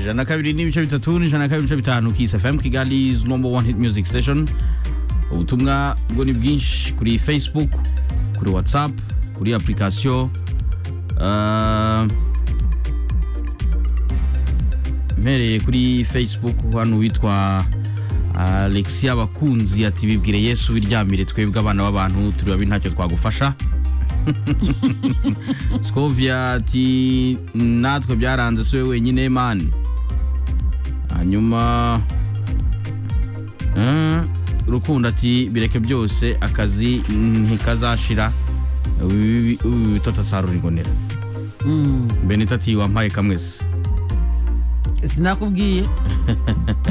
Jana kabiri n'ibice bitatu n'ijana kabiri n'ibice bitanu Kiss FM Kigali's number one hit music station. Ubutumwa bwo ni bwinshi kuri Facebook, kuri WhatsApp, kuri application mereye kuri Facebook hano witwa Alexia Bakunzi ati bibwire Yesu biryamire twebwe abana b'abantu turi babi ntacyo twagufasha. Scovia ati natwe byaranze siwe wenyine man. Hanyuma Rukundo ati bireke byose akazi ntikazashira tota saruringonera. Benita ati wampaye kamwese Sinakubwiye